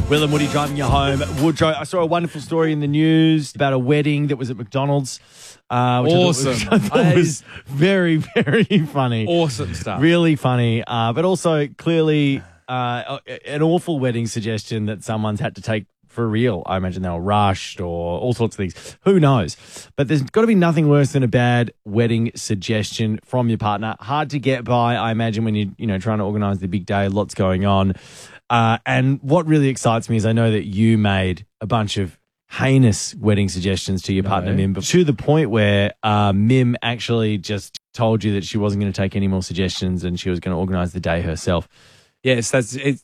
Will and Woody driving you home. Woodrow, I saw a wonderful story in the news about a wedding that was at McDonald's. Awesome. Which I thought was very, very funny. Awesome stuff. Really funny, but also clearly an awful wedding suggestion that someone's had to take for real. I imagine they were rushed or all sorts of things. Who knows? But there's got to be nothing worse than a bad wedding suggestion from your partner. Hard to get by, I imagine, when you're trying to organise the big day, lots going on. And what really excites me is I know that you made a bunch of heinous wedding suggestions to your partner, Mim, but to the point where Mim actually just told you that she wasn't going to take any more suggestions and she was going to organise the day herself. Yes,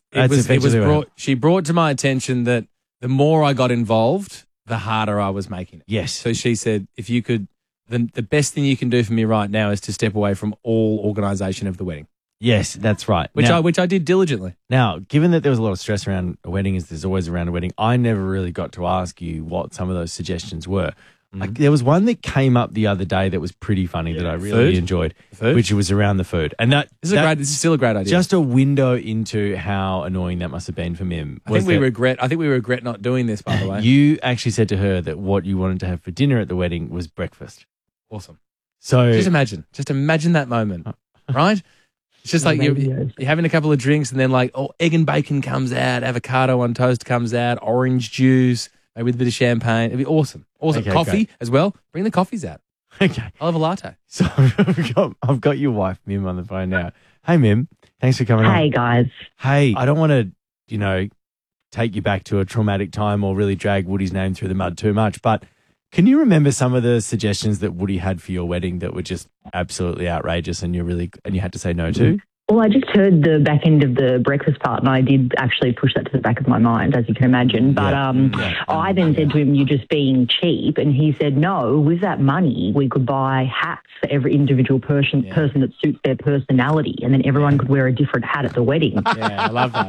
she brought to my attention that the more I got involved, the harder I was making it. Yes. So she said, if you could, the best thing you can do for me right now is to step away from all organisation of the wedding. Yes, that's right. Which I did diligently. Now, given that there was a lot of stress around a wedding, as there's always around a wedding, I never really got to ask you what some of those suggestions were. Like, there was one that came up the other day that was pretty funny that I really enjoyed, which was around the food. And this is still a great idea. Just a window into how annoying that must have been for Mim. I think we regret not doing this, by the way. You actually said to her that what you wanted to have for dinner at the wedding was breakfast. Awesome. So just imagine that moment, right? It's just like you're having a couple of drinks and then egg and bacon comes out, avocado on toast comes out, orange juice, maybe with a bit of champagne. It'd be awesome. Awesome. Okay, coffee as well. Bring the coffees out. Okay. I'll have a latte. So I've got your wife, Mim, on the phone now. Hey, Mim. Thanks for coming on. Hey, guys. Hey, I don't want to, take you back to a traumatic time or really drag Woody's name through the mud too much, but can you remember some of the suggestions that Woody had for your wedding that were just absolutely outrageous and you had to say no to? Well, I just heard the back end of the breakfast part and I did actually push that to the back of my mind, as you can imagine. But I then said to him, you're just being cheap. And he said, no, with that money, we could buy hats for every individual person that suits their personality. And then everyone could wear a different hat at the wedding. Yeah, I love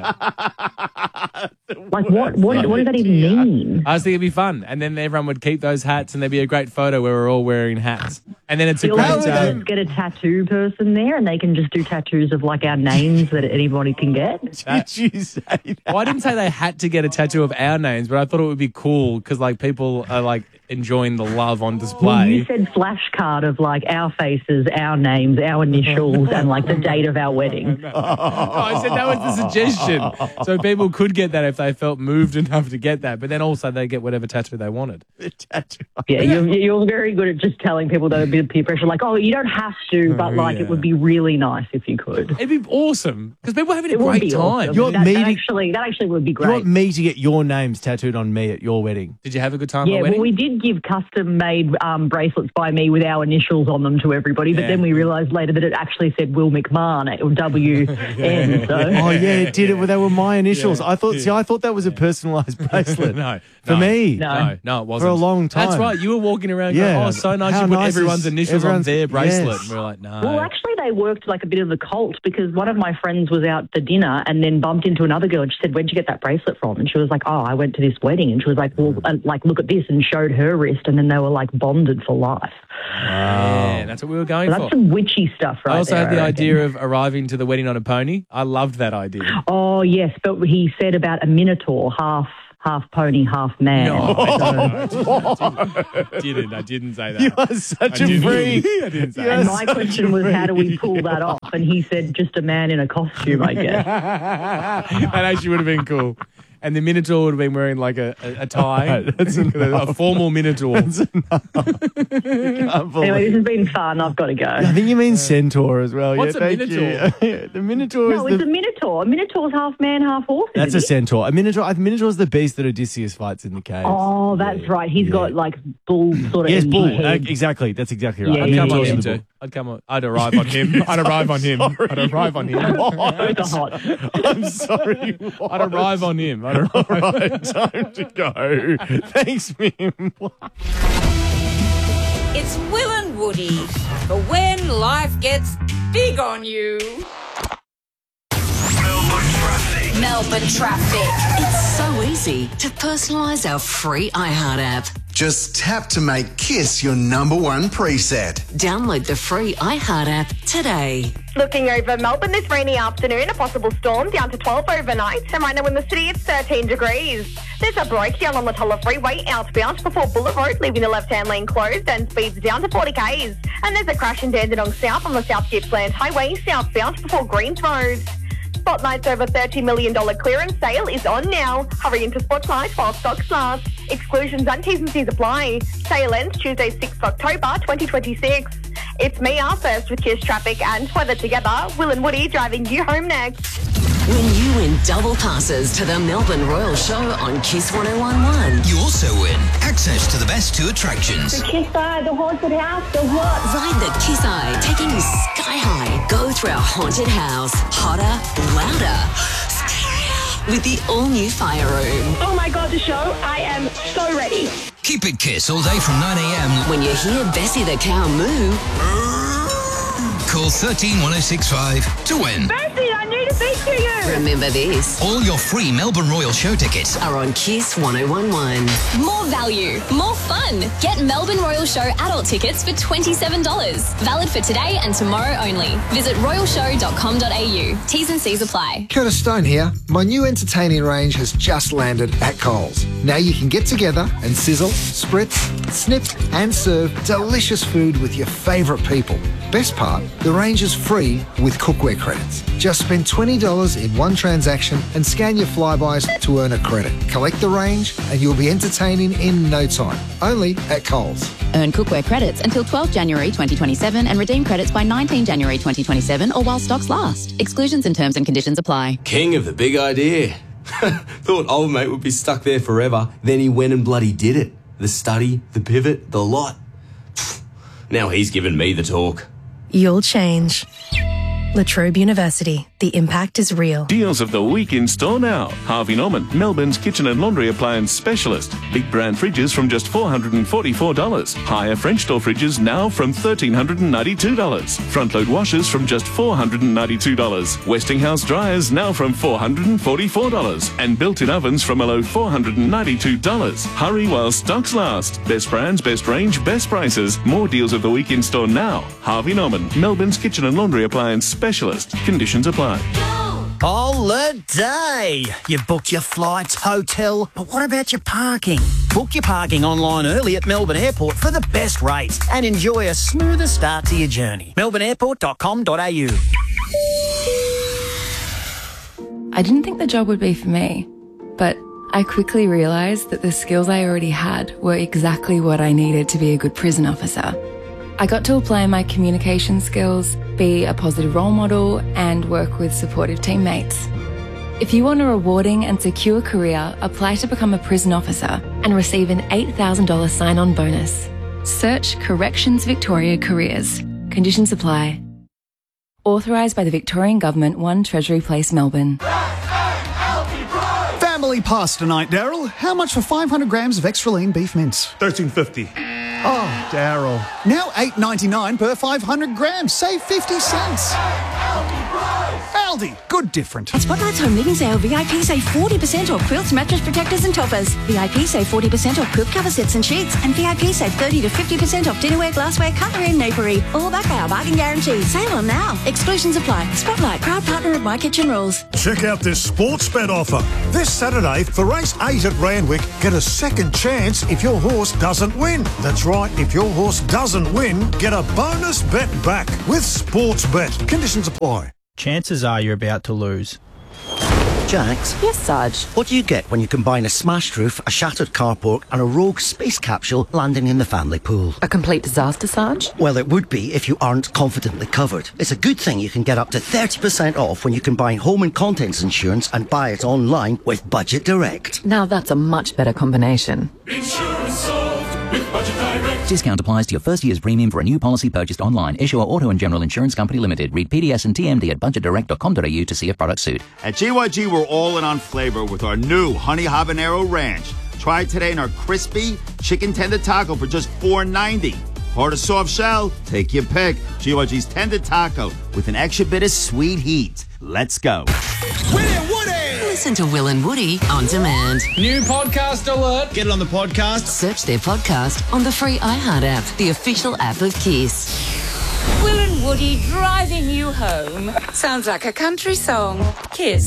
that. What does that even mean? I was thinking it'd be fun. And then everyone would keep those hats and there'd be a great photo where we're all wearing hats. And then it's a great get a tattoo person there and they can just do tattoos of our names that anybody can get. Did you say that? Well, I didn't say they had to get a tattoo of our names, but I thought it would be cool because people are enjoying the love on display. Well, you said flashcard of our faces, our names, our initials, and the date of our wedding. No, I said that was the suggestion. So people could get that if they felt moved enough to get that, but then also they get whatever tattoo they wanted. The tattoo. Yeah, you're very good at just telling people that a bit of peer pressure, you don't have to, but it would be really nice if you could. It'd be awesome because people are having a great time. Awesome. That actually would be great. You want me to get your names tattooed on me at your wedding? Did you have a good time at the wedding? wedding? Well, we did give custom-made bracelets by me with our initials on them to everybody, but then we realised later that it actually said Will McMahon or WN. So. Oh, yeah, it did. They were my initials. I thought that was a personalised bracelet. For me. No, it wasn't. For a long time. That's right. You were walking around going, oh, so nice. You put everyone's initials on their bracelet. Yes. And we were like, no. Well, actually, they worked like a bit of a cult because one of my friends was out for dinner and then bumped into another girl and she said, where'd you get that bracelet from? And she was like, oh, I went to this wedding. And she was like, well, look at this, and showed her wrist, and then they were bonded for life. Wow. Yeah, that's what we were going for. That's some witchy stuff right there. I also had the idea of arriving to the wedding on a pony. I loved that idea. Oh, yes, but he said about a minotaur, half pony, half man. No, I didn't say that. You are such a freak. I didn't say that. And my question was, how do we pull that off? And he said, just a man in a costume, I guess. That actually would have been cool. And the Minotaur would have been wearing a tie. That's a formal Minotaur. Anyway, this has been fun. I've got to go. I think you mean centaur as well. What's a Minotaur? The Minotaur is it's a Minotaur. A Minotaur's half man, half horse. That's a centaur. A Minotaur is the beast that Odysseus fights in the cave. Oh, that's right. He's got bull sort of. Yes, bull. Head. Exactly. That's exactly right. Yeah, I'd come on him too. I'd arrive on him. I'd arrive on him. Both are hot. I'm sorry. I'd arrive on him. All right, time to go. Thanks, Mim. It's Will and Woody for when life gets big on you. Melbourne Traffic. It's so easy to personalise our free iHeart app. Just tap to make Kiss your #1 preset. Download the free iHeart app today. Looking over Melbourne this rainy afternoon, a possible storm down to 12 overnight. And right now in the city, it's 13 degrees. There's a breakdown on the Tulla Freeway outbound before Bullet Road, leaving the left-hand lane closed and speeds down to 40 k's. And there's a crash in Dandenong South on the South Gippsland Highway, southbound before Greens Road. Spotlight's over $30 million clearance sale is on now. Hurry into Spotlight while stocks last. Exclusions and T's and C's apply. Sale ends Tuesday, 6th October 2026. It's me, our first with Kiss Traffic and weather together. Will and Woody driving you home next. When you win double passes to the Melbourne Royal Show on Kiss 101.1. You also win access to the best 2 attractions. The Kiss Eye, the haunted house, the what? Ride the Kiss Eye, taking you sky high. Go through our haunted house. Hotter, louder, scarier. With the all-new Fire Room. Oh my God, the show. I am so ready. Keep it Kiss all day from 9 a.m. When you hear Bessie the cow moo, Call 131065 to win. Bessie, I need to speak to you. remember this. All your free Melbourne Royal Show tickets are on Kiss 101.1. More value, more fun. Get Melbourne Royal Show adult tickets for $27. Valid for today and tomorrow only. Visit royalshow.com.au. T's and C's apply. Curtis Stone here. My new entertaining range has just landed at Coles. Now you can get together and sizzle, spritz, snip and serve delicious food with your favourite people. Best part, the range is free with cookware credits. Just spend $20 in one transaction and scan your flybys to earn a credit. Collect the range and you'll be entertaining in no time. Only at Coles. Earn cookware credits until 12 January 2027 and redeem credits by 19 January 2027 or while stocks last. Exclusions and terms and conditions apply. King of the big idea. Thought old mate would be stuck there forever. Then he went and bloody did it. The study, the pivot, the lot. Now he's given me the talk. You'll change. La Trobe University. The impact is real. Deals of the week in store now. Harvey Norman, Melbourne's kitchen and laundry appliance specialist. Big brand fridges from just $444. Higher French door fridges now from $1,392. Front load washers from just $492. Westinghouse dryers now from $444. And built-in ovens from a low $492. Hurry while stocks last. Best brands, best range, best prices. More deals of the week in store now. Harvey Norman, Melbourne's kitchen and laundry appliance specialist. Conditions apply. Holiday! You've booked your flights, hotel, but what about your parking? Book your parking online early at Melbourne Airport for the best rates and enjoy a smoother start to your journey. melbourneairport.com.au. I didn't think the job would be for me, but I quickly realised that the skills I already had were exactly what I needed to be a good prison officer. I got to apply my communication skills, be a positive role model, and work with supportive teammates. If you want a rewarding and secure career, apply to become a prison officer and receive an $8,000 sign-on bonus. Search Corrections Victoria Careers. Conditions apply. Authorised by the Victorian Government, 1 Treasury Place, Melbourne. Family pasta night, Daryl. How much for 500 grams of extra lean beef mince? $13.50. Oh, Daryl. Now $8.99 per 500 grams. Save 50 cents. Aldi. Good different. At Spotlight's Home Living Sale, VIP save 40% off quilts, mattress protectors and toppers. VIP save 40% off quilt cover sets and sheets. And VIP save 30 to 50% off dinnerware, glassware, cutlery and napery. All backed by our bargain guarantee. Sale on now. Exclusions apply. Spotlight, proud partner of My Kitchen Rules. Check out this sports bet offer. This Saturday, for race 8 at Randwick, get a second chance if your horse doesn't win. That's right, if your horse doesn't win, get a bonus bet back with Sports Bet. Conditions apply. Chances are you're about to lose. Jax? Yes, Sarge? What do you get when you combine a smashed roof, a shattered carport and a rogue space capsule landing in the family pool? A complete disaster, Sarge? Well, it would be if you aren't confidently covered. It's a good thing you can get up to 30% off when you combine home and contents insurance and buy it online with Budget Direct. Now that's a much better combination. Insurance solved with Budget Direct. Discount applies to your first year's premium for a new policy purchased online. Issuer Auto and General Insurance Company Limited. Read PDS and TMD at budgetdirect.com.au to see if products suit. At GYG, we're all in on flavor with our new Honey Habanero Ranch. Try it today in our crispy chicken tender taco for just $4.90. Hard or soft shell? Take your pick. GYG's tender taco with an extra bit of sweet heat. Let's go. Willie and Woody! listen to Will and Woody on demand. New podcast alert. Get it on the podcast. Search their podcast on the free iHeart app, the official app of Kiss. Will and Woody driving you home. Sounds like a country song. Kiss.